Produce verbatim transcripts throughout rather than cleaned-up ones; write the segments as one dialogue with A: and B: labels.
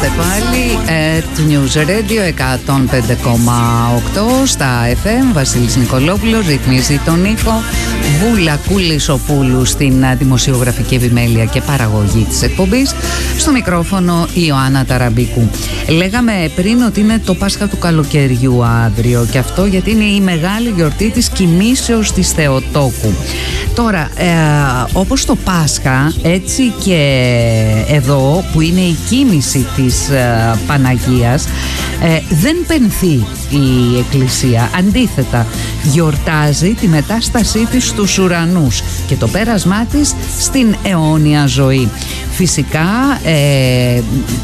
A: Είμαστε πάλι at News Radio εκατόν πέντε κόμμα οκτώ στα εφ εμ. Βασίλης Νικολόπουλος ρυθμίζει τον ήχο. Βούλα Κουλισοπούλου στην δημοσιογραφική επιμέλεια και παραγωγή της εκπομπής. Στο μικρόφωνο η Ιωάννα Ταραμπίκου. Λέγαμε πριν ότι είναι το Πάσχα του καλοκαιριού αύριο, και αυτό γιατί είναι η μεγάλη γιορτή της κοιμήσεως της Θεοτόκου. Τώρα, ε, όπως το Πάσχα, έτσι και εδώ που είναι η κοίμηση της ε, Παναγίας, ε, δεν πενθεί η Εκκλησία. Αντίθετα, γιορτάζει τη μετάστασή της στους ουρανούς και το πέρασμά της στην αιώνια ζωή. Φυσικά ε,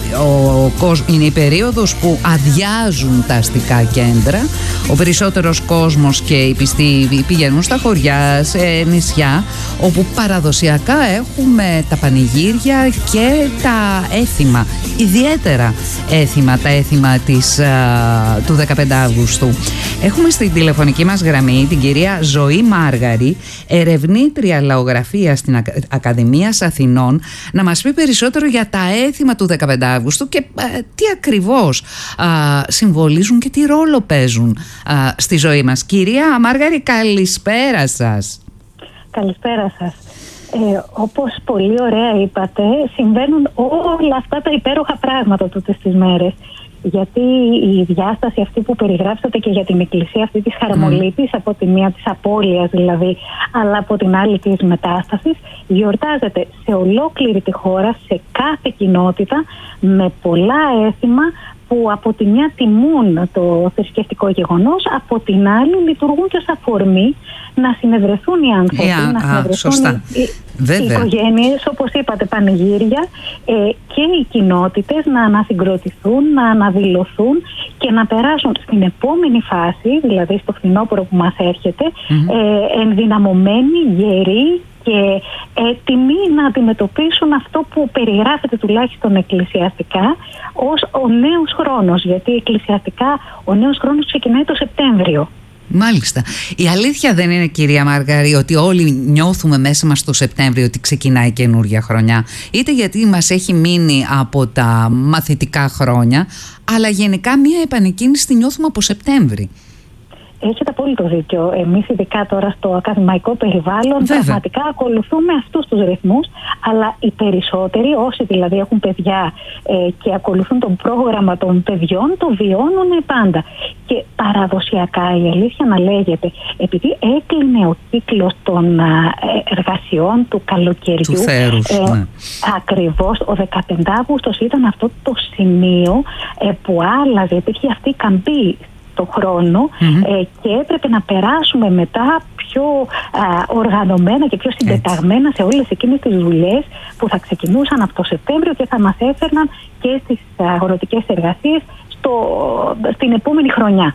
A: ο, ο, είναι η περίοδος που αδειάζουν τα αστικά κέντρα. Ο περισσότερος κόσμος και οι πιστοί πηγαίνουν στα χωριά, σε νησιά, όπου παραδοσιακά έχουμε τα πανηγύρια και τα έθιμα. Ιδιαίτερα έθιμα, τα έθιμα της, α, του δεκαπέντε Αυγούστου. Έχουμε στην τηλεφωνική μας γραμμή την κυρία Ζωή Μάργαρη, ερευνήτρια λαογραφία στην Ακαδημίας Αθηνών, να μας πει περισσότερο για τα έθιμα του δεκαπέντε Αυγούστου και α, τι ακριβώς α, συμβολίζουν και τι ρόλο παίζουν α, στη ζωή μας. Κυρία Μάργαρη, καλησπέρα σας.
B: Καλησπέρα σας. Ε, όπως πολύ ωραία είπατε, συμβαίνουν όλα αυτά τα υπέροχα πράγματα τούτες τις μέρες. Γιατί η διάσταση αυτή που περιγράψατε και για την Εκκλησία αυτή της χαραμολύπης, mm. από τη μία της απώλειας δηλαδή, αλλά από την άλλη της μετάστασης, γιορτάζεται σε ολόκληρη τη χώρα, σε κάθε κοινότητα, με πολλά έθιμα που από τη μια τιμούν το θρησκευτικό γεγονός, από την άλλη λειτουργούν και ως αφορμή να συνευρεθούν οι άνθρωποι, yeah, να συνευρεθούν ah, οι, οι, οι οικογένειες, όπως είπατε, πανηγύρια, ε, και οι κοινότητες να ανασυγκροτηθούν, να αναδηλωθούν και να περάσουν στην επόμενη φάση, δηλαδή στο φθινόπωρο που μας έρχεται, mm-hmm. ε, ενδυναμωμένοι, γεροί και έτοιμοι να αντιμετωπίσουν αυτό που περιγράφεται τουλάχιστον εκκλησιαστικά ως ο νέος χρόνος, γιατί εκκλησιαστικά ο νέος χρόνος ξεκινάει το Σεπτέμβριο.
A: Μάλιστα. Η αλήθεια δεν είναι, κυρία Μάργαρη, ότι όλοι νιώθουμε μέσα μας το Σεπτέμβριο ότι ξεκινάει καινούργια χρονιά, είτε γιατί μας έχει μείνει από τα μαθητικά χρόνια, αλλά γενικά μια επανεκκίνηση τη νιώθουμε από Σεπτέμβρη.
B: Έχετε απόλυτο δίκιο. Εμείς, ειδικά τώρα στο ακαδημαϊκό περιβάλλον, Βέβαια. πραγματικά ακολουθούμε αυτούς τους ρυθμούς, αλλά οι περισσότεροι, όσοι δηλαδή έχουν παιδιά ε, και ακολουθούν το πρόγραμμα των παιδιών, το βιώνουν πάντα. Και παραδοσιακά, η αλήθεια να λέγεται, επειδή έκλεινε ο κύκλος των α, εργασιών του καλοκαιριού,
A: του θέρους, ε, ναι.
B: ακριβώς, ο δεκαπέντε Αυγούστος ήταν αυτό το σημείο ε, που άλλαζε, υπήρχε αυτή η καμπή το χρόνο, mm-hmm. ε, και έπρεπε να περάσουμε μετά πιο α, οργανωμένα και πιο συντεταγμένα σε όλες εκείνες τις δουλειές που θα ξεκινούσαν από το Σεπτέμβριο και θα μας έφερναν και στις αγροτικές εργασίες στο, στην επόμενη χρονιά.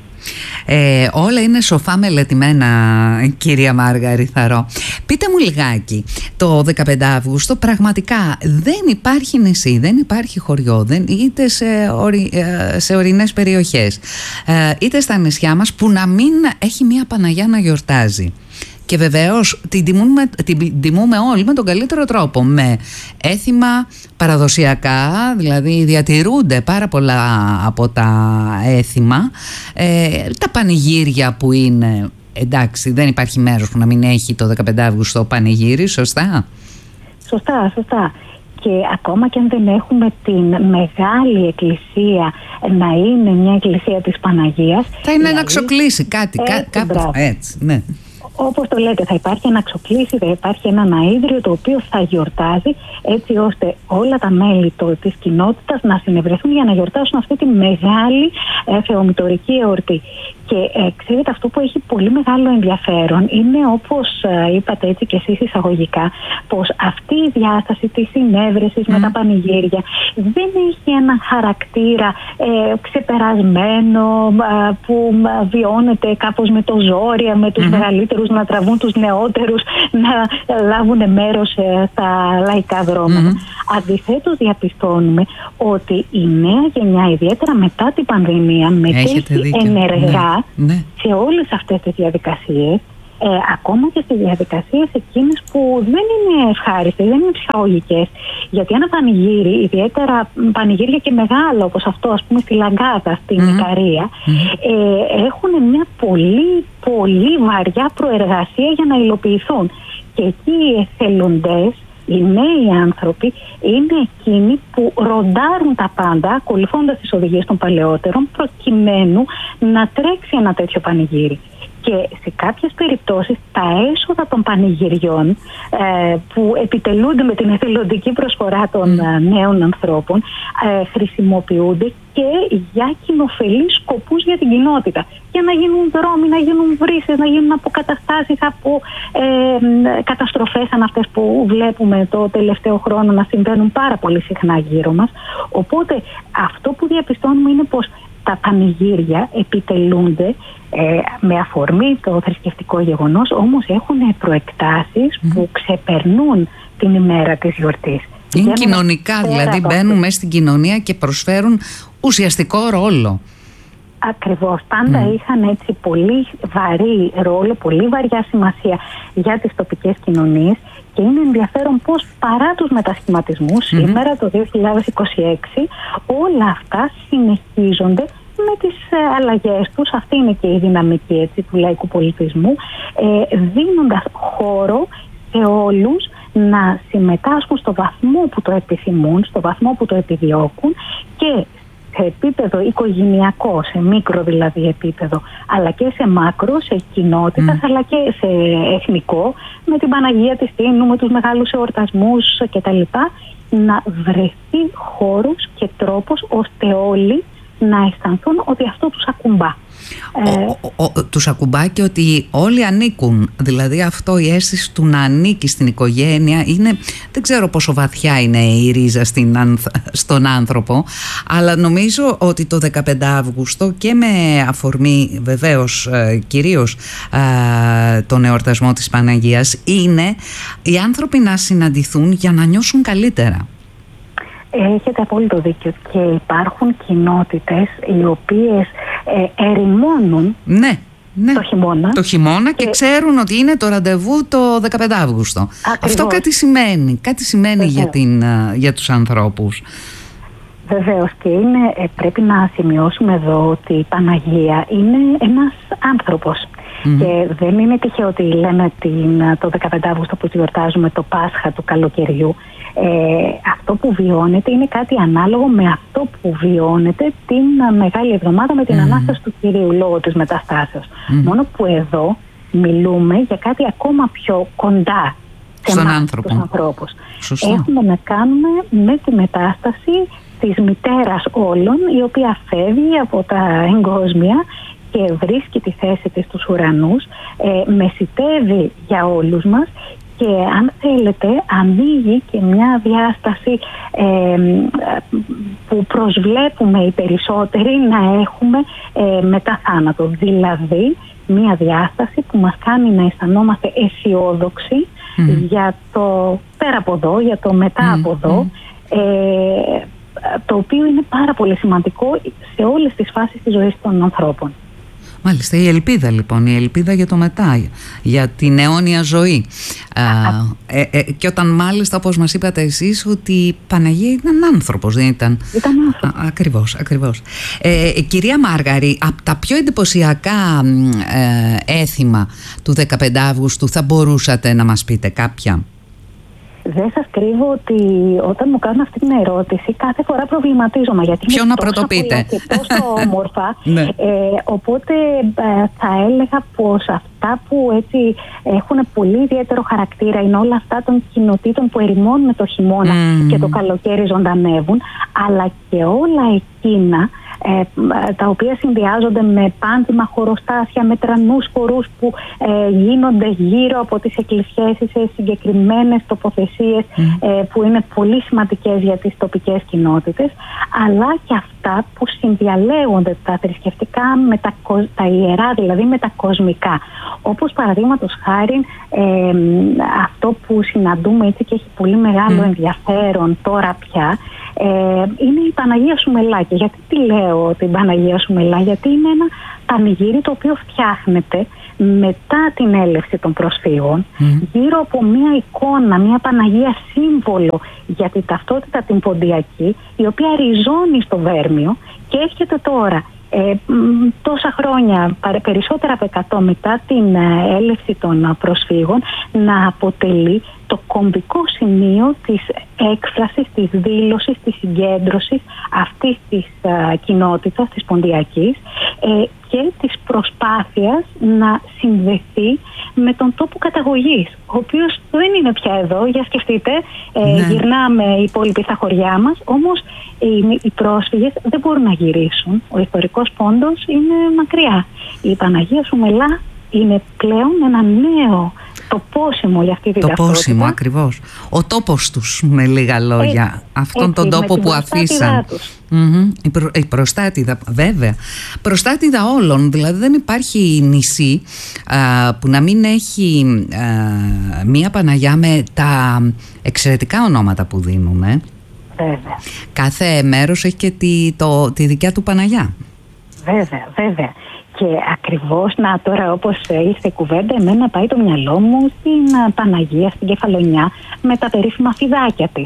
A: Ε, όλα είναι σοφά μελετημένα, κυρία Μάργαρη Θαρώ. Πείτε μου λιγάκι, το δεκαπέντε Αυγούστου πραγματικά δεν υπάρχει νησί, δεν υπάρχει χωριό, δεν, είτε σε, ορει, σε ορεινές περιοχές, είτε στα νησιά μας, που να μην έχει μια Παναγιά να γιορτάζει. Και βεβαίως την τιμούμε, την τιμούμε όλοι με τον καλύτερο τρόπο, με έθιμα παραδοσιακά, δηλαδή διατηρούνται πάρα πολλά από τα έθιμα, ε, τα πανηγύρια που είναι, εντάξει, δεν υπάρχει μέρος που να μην έχει το δεκαπέντε Αυγούστου πανηγύρι, σωστά?
B: Σωστά, σωστά. Και ακόμα και αν δεν έχουμε την μεγάλη εκκλησία να είναι μια εκκλησία της Παναγίας,
A: θα είναι δηλαδή να ξοκλήσει κάτι, έτσι, κά, κάπου έτσι, ναι.
B: Όπως το λέτε, θα υπάρχει ένα ξοκλήσι, θα υπάρχει ένα ναΐδριο το οποίο θα γιορτάζει, έτσι ώστε όλα τα μέλη το, της κοινότητας να συνευρεθούν για να γιορτάσουν αυτή τη μεγάλη ε, θεομητορική εορτή. Και ε, ξέρετε, αυτό που έχει πολύ μεγάλο ενδιαφέρον είναι, όπως ε, είπατε έτσι και εσείς εισαγωγικά, πως αυτή η διάσταση της συνέβρεσης mm. με τα πανηγύρια δεν έχει ένα χαρακτήρα ε, ξεπερασμένο, ε, που ε, βιώνεται κάπως με το ζόρια, με τους mm. μεγαλύτερους να τραβούν τους νεότερους να ε, λάβουν μέρος ε, στα λαϊκά δρόμενα. Mm. Αντιθέτως, διαπιστώνουμε ότι η νέα γενιά, ιδιαίτερα μετά την πανδημία, μετέχει ενεργά ναι. Ναι. σε όλες αυτές τις διαδικασίες Ε, ακόμα και στις διαδικασίες εκείνες που δεν είναι ευχάριστες, δεν είναι ψυχαγωγικές. Γιατί ένα πανηγύρι, ιδιαίτερα πανηγύρια και μεγάλο όπως αυτό, ας πούμε στη Λαγκάδα, στην mm-hmm. Ικαρία, mm-hmm. Ε, έχουν μια πολύ πολύ βαριά προεργασία για να υλοποιηθούν. Και εκεί οι εθελοντές, οι νέοι άνθρωποι, είναι εκείνοι που ροντάρουν τα πάντα, ακολουθώντας τις οδηγίες των παλαιότερων, προκειμένου να τρέξει ένα τέτοιο πανηγύρι. Και σε κάποιες περιπτώσεις τα έσοδα των πανηγυριών ε, που επιτελούνται με την εθελοντική προσφορά των mm. ε, νέων ανθρώπων ε, χρησιμοποιούνται και για κοινοφελείς σκοπούς για την κοινότητα. Για να γίνουν δρόμοι, να γίνουν βρύσες, να γίνουν αποκαταστάσεις από ε, καταστροφές σαν αυτές που βλέπουμε το τελευταίο χρόνο να συμβαίνουν πάρα πολύ συχνά γύρω μας. Οπότε αυτό που διαπιστώνουμε είναι πως τα πανηγύρια επιτελούνται ε, με αφορμή το θρησκευτικό γεγονός, όμως έχουν προεκτάσεις mm. που ξεπερνούν την ημέρα της γιορτής.
A: Είναι κοινωνικά, δηλαδή μπαίνουν μέσα στην κοινωνία και προσφέρουν ουσιαστικό ρόλο.
B: Ακριβώς, πάντα mm. είχαν έτσι πολύ βαρύ ρόλο, πολύ βαριά σημασία για τις τοπικές κοινωνίες. Και είναι ενδιαφέρον πως παρά τους μετασχηματισμούς mm-hmm. σήμερα το δύο χιλιάδες είκοσι έξι όλα αυτά συνεχίζονται με τις ε, αλλαγές τους. Αυτή είναι και η δυναμική έτσι, του λαϊκού πολιτισμού, ε, δίνοντας χώρο σε όλους να συμμετάσχουν στο βαθμό που το επιθυμούν, στο βαθμό που το επιδιώκουν και σε επίπεδο οικογενειακό, σε μικρό δηλαδή επίπεδο, αλλά και σε μάκρο, σε κοινότητας, mm. αλλά και σε εθνικό, με την Παναγία της Τίνου, με τους μεγάλους εορτασμούς κτλ. Να βρεθεί χώρος και τρόπος ώστε όλοι να αισθανθούν ότι αυτό τους ακουμπά.
A: Ο, ο, ο, τους ακουμπά και ότι όλοι ανήκουν. Δηλαδή αυτό, η αίσθηση του να ανήκει στην οικογένεια είναι, δεν ξέρω πόσο βαθιά είναι η ρίζα στην, στον άνθρωπο, αλλά νομίζω ότι το δεκαπέντε Αυγούστου και με αφορμή βεβαίως κυρίως τον εορτασμό της Παναγίας είναι οι άνθρωποι να συναντηθούν για να νιώσουν καλύτερα.
B: Έχετε απόλυτο δίκιο και υπάρχουν κοινότητες οι οποίες ε, ερημώνουν
A: ναι, ναι.
B: το χειμώνα.
A: Το χειμώνα και, και ξέρουν ότι είναι το ραντεβού το δεκαπέντε Αυγούστου. Αυτό κάτι σημαίνει, κάτι σημαίνει για, την, για τους ανθρώπους.
B: Βεβαίως και είναι, ε, πρέπει να σημειώσουμε εδώ ότι η Παναγία είναι ένας άνθρωπος. Mm-hmm. Και δεν είναι τυχαίο ότι λέμε την, το δεκαπέντε Αυγούστου που γιορτάζουμε το Πάσχα του καλοκαιριού. Ε, αυτό που βιώνεται είναι κάτι ανάλογο με αυτό που βιώνεται την Μεγάλη Εβδομάδα με την mm. Ανάσταση του Κυρίου λόγω της μεταστάσεως. Mm. Μόνο που εδώ μιλούμε για κάτι ακόμα πιο κοντά σε
A: στον
B: εμάς,
A: άνθρωπο.
B: Τους ανθρώπους.
A: Σωστό.
B: Έχουμε να κάνουμε με τη μετάσταση της μητέρας όλων, η οποία φεύγει από τα εγκόσμια και βρίσκει τη θέση της στους ουρανούς, ε, μεσιτεύει για όλους μας. Και αν θέλετε ανοίγει και μια διάσταση ε, που προσβλέπουμε οι περισσότεροι να έχουμε ε, μετά θάνατο. Δηλαδή μια διάσταση που μας κάνει να αισθανόμαστε αισιόδοξοι mm. για το πέρα από εδώ, για το μετά mm. από εδώ, mm. ε, το οποίο είναι πάρα πολύ σημαντικό σε όλες τις φάσεις της ζωής των ανθρώπων.
A: Μάλιστα, η ελπίδα λοιπόν, η ελπίδα για το μετά, για την αιώνια ζωή. Α, ε, ε, και όταν μάλιστα, όπως μας είπατε εσείς, ότι η Παναγία ήταν άνθρωπος, δεν ήταν?
B: Ήταν άνθρωπος.
A: Α, ακριβώς, ακριβώς. Ε, ε, κυρία Μάργαρη, από τα πιο εντυπωσιακά ε, έθιμα του δεκαπέντε Αυγούστου θα μπορούσατε να μας πείτε κάποια?
B: Δεν σας κρύβω ότι όταν μου κάνουν αυτή την ερώτηση κάθε φορά προβληματίζομαι, γιατί
A: ποιο
B: είναι
A: να
B: τόσο
A: πρωτοπείτε
B: και τόσο όμορφα.
A: ναι.
B: ε, οπότε ε, θα έλεγα πως αυτά που έτσι έχουν πολύ ιδιαίτερο χαρακτήρα είναι όλα αυτά των κοινοτήτων που ερημώνουν το χειμώνα mm. και το καλοκαίρι ζωντανεύουν, αλλά και όλα εκείνα Ε, τα οποία συνδυάζονται με πάντημα χωροστάσια, με τρανούς χορούς που ε, γίνονται γύρω από τις εκκλησίες σε συγκεκριμένες τοποθεσίες mm. ε, που είναι πολύ σημαντικές για τις τοπικές κοινότητες, αλλά και αυτά που συνδιαλέγονται τα θρησκευτικά με τα, τα ιερά, δηλαδή με τα κοσμικά, όπως παραδείγματος χάρη ε, αυτό που συναντούμε έτσι και έχει πολύ μεγάλο mm. ενδιαφέρον τώρα πια, ε, είναι η Παναγία Σουμελάκη. Γιατί τι λέω λέω την Παναγία σου Μελά, γιατί είναι ένα πανηγύρι το οποίο φτιάχνεται μετά την έλευση των προσφύγων, mm. γύρω από μια εικόνα, μια Παναγία σύμβολο για την ταυτότητα την ποντιακή, η οποία ριζώνει στο Βέρμιο και έρχεται τώρα ε, τόσα χρόνια, περισσότερα από εκατό μετά την έλευση των προσφύγων, να αποτελεί το κομβικό σημείο της έκφρασης, της δήλωσης, της συγκέντρωσης αυτής της α, κοινότητας, της ποντιακής ε, και της προσπάθειας να συνδεθεί με τον τόπο καταγωγής, ο οποίος δεν είναι πια εδώ, για σκεφτείτε, ε, ναι. γυρνάμε οι υπόλοιποι στα χωριά μας, όμως οι, οι πρόσφυγες δεν μπορούν να γυρίσουν, ο ιστορικός πόντος είναι μακριά. Η Παναγία σου Μελά είναι πλέον ένα νέο το πόσιμο για αυτή τη ταυτότητα. Το
A: πόσιμο ακριβώς. Ο τόπος τους, με λίγα λόγια. Έτσι, αυτόν έτσι, τον τόπο που αφήσαν. Mm-hmm. Η, προ, η προστάτηδα, βέβαια. Προστάτηδα όλων. Δηλαδή δεν υπάρχει νησί α, που να μην έχει α, μία Παναγιά με τα εξαιρετικά ονόματα που δίνουμε.
B: Βέβαια.
A: Κάθε μέρος έχει και τη, το, τη δικιά του Παναγιά.
B: Βέβαια, βέβαια. Και ακριβώς, να τώρα όπως ήρθε η κουβέντα, εμένα πάει το μυαλό μου στην Παναγία, στην Κεφαλονιά, με τα περίφημα φιδάκια της,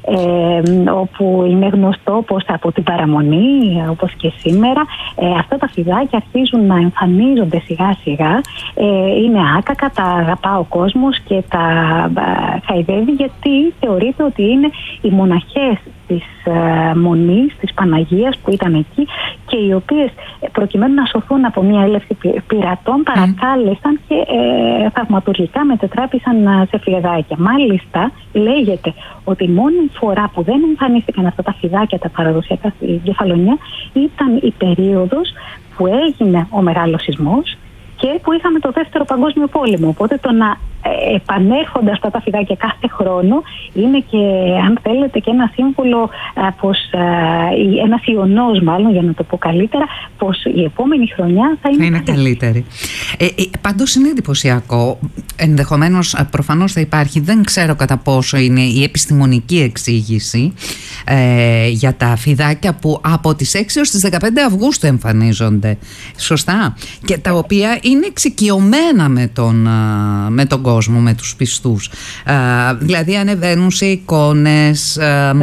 B: ε, όπου είναι γνωστό πως από την παραμονή, όπως και σήμερα, ε, αυτά τα φιδάκια αρχίζουν να εμφανίζονται σιγά σιγά, ε, είναι άκακα, τα αγαπά ο κόσμος και τα ε, χαϊδεύει, γιατί θεωρείται ότι είναι οι μοναχές της ε, Μονής, της Παναγίας που ήταν εκεί και οι οποίες προκειμένου να σωθούν από μια έλευση πειρατών παρακάλεσαν και ε, θαυματουργικά μετετράπησαν σε φιδάκια. Μάλιστα λέγεται ότι η μόνη φορά που δεν εμφανίστηκαν αυτά τα φιδάκια τα παραδοσιακά στη Κεφαλονιά ήταν η περίοδος που έγινε ο μεγάλος σεισμός και που είχαμε το δεύτερο παγκόσμιο πόλεμο. Οπότε το να ε, επανέρχονται αυτά τα φιδάκια κάθε χρόνο είναι και, αν θέλετε, και ένα σύμβολο, ε, πως, ε, ένας ιονός μάλλον, για να το πω καλύτερα, πως η επόμενη χρονιά θα είναι,
A: θα είναι καλύτερη. Ε, ε, πάντως είναι εντυπωσιακό. Ενδεχομένως, προφανώς θα υπάρχει, δεν ξέρω κατά πόσο είναι η επιστημονική εξήγηση ε, για τα φιδάκια που από τις έξι έως τις δεκαπέντε Αυγούστου εμφανίζονται. Σωστά. Και τα οποία είναι εξοικειωμένα με τον, με τον κόσμο, με τους πιστούς. Δηλαδή ανεβαίνουν σε εικόνες,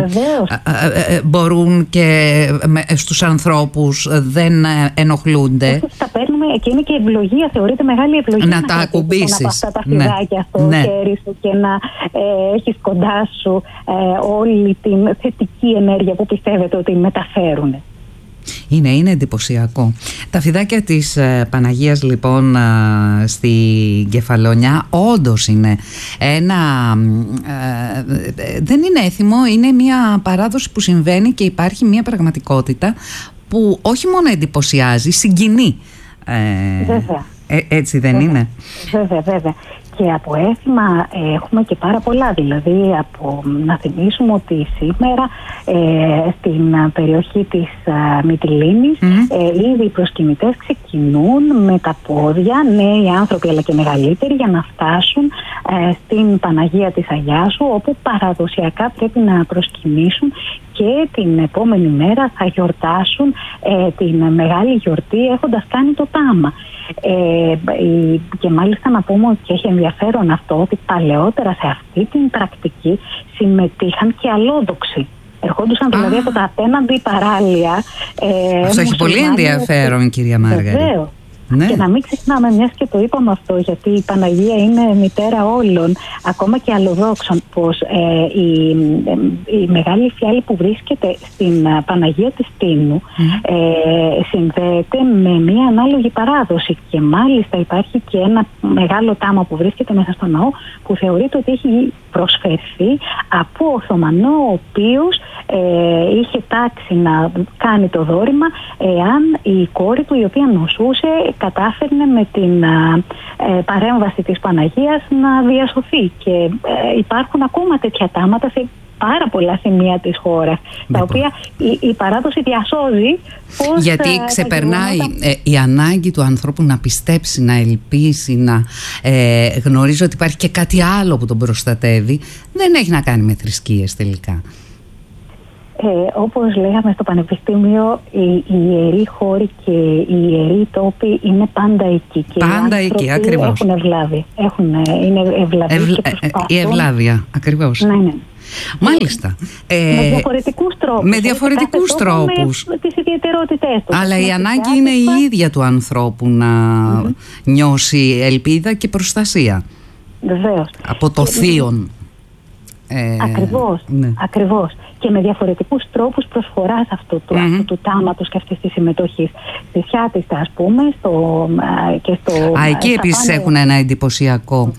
A: μπορούν και στους ανθρώπους, δεν ενοχλούνται.
B: Τα παίρνουμε και είναι και ευλογία, θεωρείται μεγάλη ευλογία
A: να, να τα ακουμπήσεις
B: από αυτά τα φιδάκια ναι. στο ναι. χέρι σου και να ε, έχεις κοντά σου ε, όλη την θετική ενέργεια που πιστεύετε ότι μεταφέρουν.
A: Είναι, είναι εντυπωσιακό. Τα φιδάκια της ε, Παναγίας λοιπόν ε, στη Κεφαλονιά όντως είναι ένα ε, ε, δεν είναι έθιμο, είναι μια παράδοση που συμβαίνει και υπάρχει μια πραγματικότητα που όχι μόνο εντυπωσιάζει, συγκινεί. Ε,
B: βέβαια.
A: Ε, έτσι δεν
B: βέβαια.
A: είναι?
B: Βέβαια, βέβαια. Και από έθιμα ε, έχουμε και πάρα πολλά. Δηλαδή, από, να θυμίσουμε ότι σήμερα ε, στην περιοχή της ε, Μυτιλήνης mm-hmm. ε, ήδη οι προσκυνητές ξεκινούν με τα πόδια, νέοι άνθρωποι αλλά και μεγαλύτεροι, για να φτάσουν ε, στην Παναγία της Αγιάσου, όπου παραδοσιακά πρέπει να προσκυνήσουν και την επόμενη μέρα θα γιορτάσουν ε, την μεγάλη γιορτή έχοντας κάνει το τάμα. Ε, και μάλιστα να πούμε ότι έχει ενδιαφέρον αυτό, ότι παλαιότερα σε αυτή την πρακτική συμμετείχαν και αλλόδοξοι. Ερχόντουσαν δηλαδή από τα απέναντι παράλια. Ε,
A: αυτό έχει πολύ ενδιαφέρον, κυρία Μάργαρη.
B: Βεβαίως. Ναι. Και να μην ξεχνάμε, μιας και το είπαμε αυτό, γιατί η Παναγία είναι μητέρα όλων, ακόμα και αλλοδόξων, πως ε, η, ε, η μεγάλη φιάλη που βρίσκεται στην uh, Παναγία της Τίνου mm. ε, συνδέεται με μια ανάλογη παράδοση, και μάλιστα υπάρχει και ένα μεγάλο τάμα που βρίσκεται μέσα στο ναό, που θεωρείται ότι έχει προσφερθεί από Οθωμανό, ο οποίος ε, είχε τάξει να κάνει το δώρημα εάν η κόρη του, η οποία νοσούσε, κατάφερνε με την ε, παρέμβαση της Παναγίας να διασωθεί. Και ε, υπάρχουν ακόμα τέτοια τάματα σε πάρα πολλά σημεία της χώρας, ναι, τα οποία η, η παράδοση διασώζει. Πώς,
A: γιατί ξεπερνάει ε, η ανάγκη του ανθρώπου να πιστέψει, να ελπίσει, να ε, γνωρίζει ότι υπάρχει και κάτι άλλο που τον προστατεύει. Δεν έχει να κάνει με θρησκείες τελικά.
B: Ε, όπως λέγαμε στο Πανεπιστήμιο, οι, οι ιεροί χώροι και οι ιεροί τόποι είναι πάντα εκεί. Και
A: πάντα εκεί, ακριβώς.
B: Έχουν ευλάβει. Έχουν, είναι ευλαβείς Ευ, και προσπαθούν.
A: Η ευλάβεια, ακριβώς.
B: Ναι, ναι.
A: Μάλιστα.
B: Ε, με διαφορετικούς τρόπους.
A: Με διαφορετικούς τρόπους.
B: Με τις ιδιαιτερότητές του.
A: Αλλά η ανάγκη είναι η ίδια του ανθρώπου να mm-hmm. νιώσει ελπίδα και προστασία.
B: Βεβαίως.
A: Από το θείον.
B: Ε, ακριβώς, ναι. ακριβώς. Και με διαφορετικούς τρόπους προσφοράς αυτού του, mm-hmm. αυτού του τάματος και αυτής της συμμετοχής. Στη Σιάτιστα, ας πούμε, στο, και στο...
A: Α, εκεί επίσης πάνε... έχουν ένα εντυπωσιακό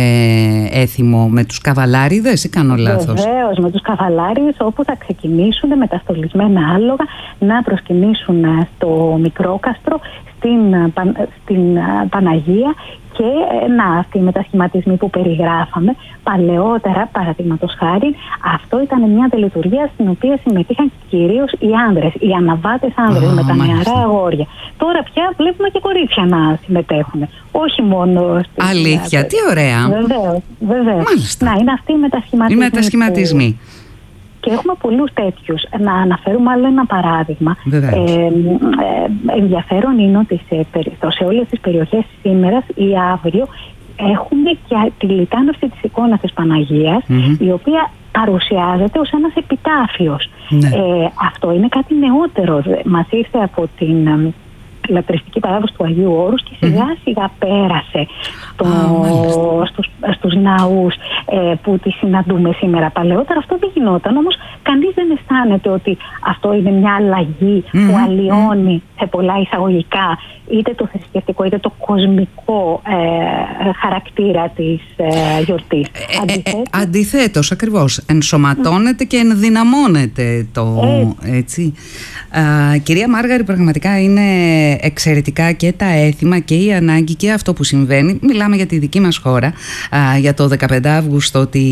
A: ε, έθιμο με τους καβαλάριδες ή κάνω λάθος?
B: Βεβαίως, με τους καβαλάριδες, όπου θα ξεκινήσουν με τα στολισμένα άλογα να προσκυνήσουν στο Μικρόκαστρο, στην, στην Παναγία. Και να, αυτοί οι μετασχηματισμοί που περιγράφαμε παλαιότερα, παραδείγματος χάρη, αυτό ήταν μια τελετουργία στην οποία συμμετείχαν κυρίως οι άνδρες, οι αναβάτες άνδρες oh, με τα μάλιστα. νεαρά αγόρια. Τώρα πια βλέπουμε και κορίτσια να συμμετέχουν. Όχι μόνο στην.
A: Αλήθεια, τι ωραία.
B: Βεβαίως, βεβαίως. Να, είναι αυτοί οι μετασχηματισμοί.
A: Οι μετασχηματισμοί. Που...
B: Και έχουμε πολλούς τέτοιους. Να αναφέρουμε άλλο ένα παράδειγμα. Ε, ε, ενδιαφέρον είναι ότι σε, σε όλες τις περιοχές σήμερα ή αύριο έχουμε και τη λιτάνωση της εικόνας της Παναγίας, mm-hmm. η οποία παρουσιάζεται ως ένας επιτάφιος. Ναι. Ε, αυτό είναι κάτι νεότερο. Μας ήρθε από την λατρευτική παράδοση του Αγίου Όρους και σιγά mm-hmm. σιγά πέρασε στο, oh, στους, στους ναούς ε, που τη συναντούμε σήμερα. Παλαιότερα αυτό δεν γινόταν, όμως κανείς δεν αισθάνεται ότι αυτό είναι μια αλλαγή mm-hmm. που αλλοιώνει σε πολλά εισαγωγικά είτε το θρησκευτικό είτε το κοσμικό ε, χαρακτήρα της ε, γιορτής.
A: Ε, Αντιθέτως, ε, ε, αντιθέτως, ακριβώς. Ενσωματώνεται mm. και ενδυναμώνεται το ε. έτσι. Α, κυρία Μάργαρη, πραγματικά είναι εξαιρετικά και τα έθιμα και η ανάγκη και αυτό που συμβαίνει. Μιλάμε για τη δική μας χώρα, α, για το δεκαπέντε Αυγούστου, τη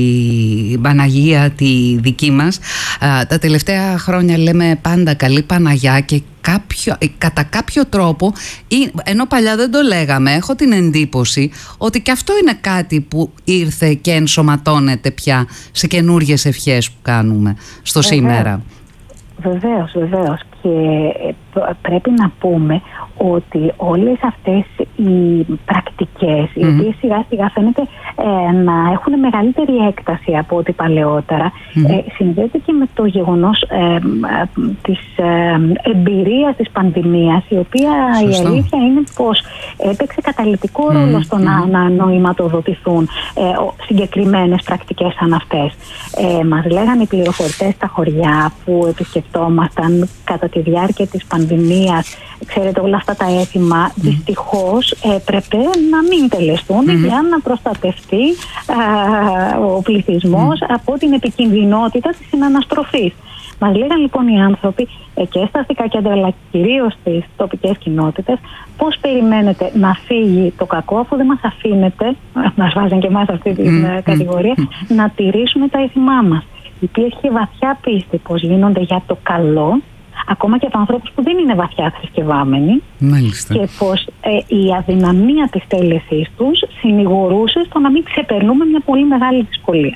A: Παναγία τη δική μας. Α, τα τελευταία χρόνια λέμε πάντα καλή Παναγιά και κάποιο, κατά κάποιο τρόπο, ενώ παλιά δεν το λέγαμε, έχω την εντύπωση ότι και αυτό είναι κάτι που ήρθε και ενσωματώνεται πια σε καινούργιες ευχές που κάνουμε στο σήμερα.
B: Βεβαίως, βεβαίως. Και πρέπει να πούμε ότι όλες αυτές οι πρακτικές, mm-hmm. οι οποίες σιγά σιγά φαίνεται ε, να έχουν μεγαλύτερη έκταση από ό,τι παλαιότερα, mm-hmm. ε, συνδέεται και με το γεγονός ε, ε, της ε, εμπειρίας της πανδημίας, η οποία Σωστό. η αλήθεια είναι πως έπαιξε καταλυτικό mm-hmm. ρόλο στο να, να νοηματοδοτηθούν ε, συγκεκριμένες πρακτικές σαν αυτές. Ε, μας λέγανε οι πληροφορητές στα χωριά που επισκεπτόμασταν κατά τη διάρκεια της πανδημίας, ξέρετε, όλα αυτά τα έθιμα mm. δυστυχώς έπρεπε να μην τελεστούν mm. για να προστατευτεί α, ο πληθυσμός mm. από την επικινδυνότητα της συναναστροφής. Μας λέγαν λοιπόν οι άνθρωποι ε, και στα αστικά κέντρα, αλλά κυρίως στις τοπικές κοινότητες, πώς περιμένετε να φύγει το κακό, αφού δεν μας αφήνετε, μας βάζουν και εμάς αυτή την mm. κατηγορία, mm. να τηρήσουμε τα έθιμά μας. Υπήρχε βαθιά πίστη πως γίνονται για το καλό, ακόμα και από ανθρώπους που δεν είναι βαθιά θρησκευάμενοι. Μάλιστα. Και πως ε, η αδυναμία της τέλεσής τους συνηγορούσε στο να μην ξεπερνούμε μια πολύ μεγάλη δυσκολία.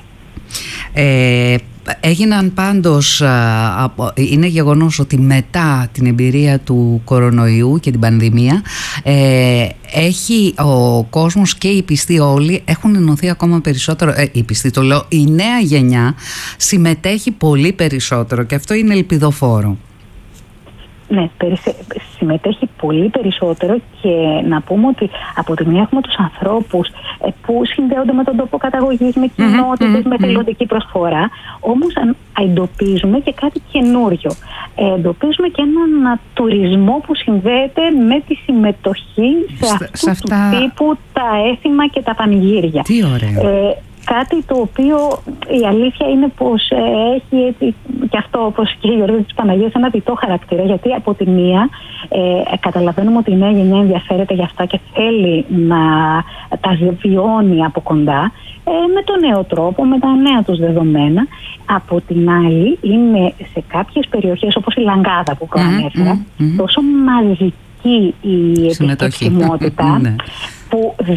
B: Ε,
A: έγιναν πάντως, α, είναι γεγονός ότι μετά την εμπειρία του κορονοϊού και την πανδημία ε, έχει ο κόσμος και οι πιστοί όλοι έχουν ενωθεί ακόμα περισσότερο. Ε, οι πιστοί, το λέω, η νέα γενιά συμμετέχει πολύ περισσότερο και αυτό είναι ελπιδοφόρο.
B: Ναι, συμμετέχει πολύ περισσότερο και να πούμε ότι από τη μία έχουμε τους ανθρώπους που συνδέονται με τον τόπο καταγωγής, με κοινότητες, mm-hmm. με θελοντική προσφορά, όμως εντοπίζουμε και κάτι καινούριο. Εντοπίζουμε και έναν τουρισμό που συνδέεται με τη συμμετοχή σε αυτού σε αυτά... του τύπου τα έθιμα και τα πανηγύρια.
A: Τι ωραίο. Ε,
B: Κάτι το οποίο η αλήθεια είναι πως ε, έχει έτσι, και αυτό όπως και η γιορτή της Παναγίας ένα διτό χαρακτήρα, γιατί από τη μία ε, καταλαβαίνουμε ότι η νέα γενιά ενδιαφέρεται για αυτά και θέλει να τα βιώνει από κοντά ε, με τον νέο τρόπο, με τα νέα τους δεδομένα. Από την άλλη είναι σε κάποιες περιοχές όπως η Λαγκάδα που προανέφερα mm, mm, mm. τόσο μαζική η επιστημότητα που δυσκολεύεται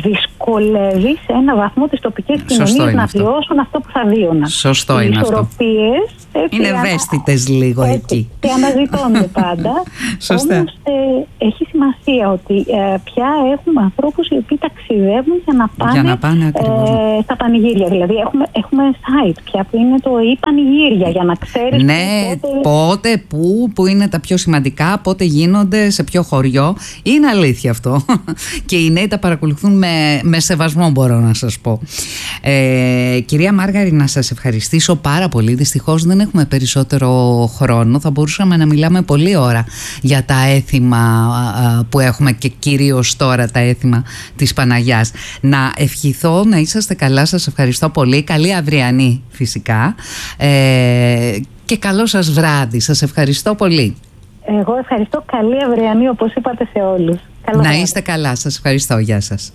B: δυσκολεύει σε ένα βαθμό τις τοπικές κοινωνίες να αυτό. βιώσουν αυτό που θα βίωναν.
A: Σωστό
B: οι
A: είναι αυτό. Είναι ευαίσθητες λίγο
B: έτσι,
A: εκεί.
B: Και αναζητώνται πάντα.
A: Σωστά.
B: Όμως ε, έχει σημασία ότι ε, πια έχουμε ανθρώπους οι οποίοι ταξιδεύουν για να πάνε,
A: για να πάνε
B: ε, στα πανηγύρια. Δηλαδή έχουμε, έχουμε site πια που είναι το ή πανηγύρια για να ξέρεις
A: ναι,
B: πότε,
A: πότε, πού, που είναι τα πιο σημαντικά, πότε γίνονται, σε ποιο χωριό. Είναι αλήθεια αυτό. Και οι νέοι τα παρακολουθούν με, με σεβασμό, μπορώ να σας πω. Ε, κυρία Μάργαρη, να σας ευχαριστήσω πάρα πολύ. Δυστυχώς δεν έχουμε περισσότερο χρόνο. Θα μπορούσαμε να μιλάμε πολλή ώρα για τα έθιμα που έχουμε και κυρίως τώρα τα έθιμα της Παναγιάς. Να ευχηθώ να είσαστε καλά. Σας ευχαριστώ πολύ. Καλή αυριανή φυσικά. Ε, και καλό σας βράδυ. Σας ευχαριστώ πολύ.
B: Εγώ ευχαριστώ. Καλή αυριανή, όπως είπατε, σε όλους. Καλό
A: να
B: βράδυ.
A: είστε καλά. Σας ευχαριστώ. Γεια σας.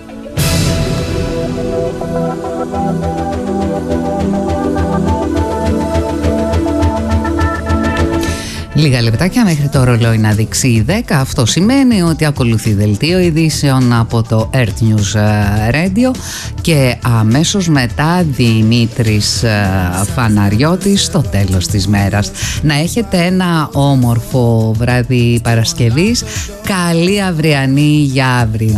A: Λίγα λεπτάκια μέχρι το ρολόι να δείξει δέκα. Αυτό σημαίνει ότι ακολουθεί δελτίο ειδήσεων από το Earth News Radio και αμέσως μετά Δημήτρης Φαναριώτης στο τέλος της μέρας. Να έχετε ένα όμορφο βράδυ Παρασκευής. Καλή αυριανή για αύριο.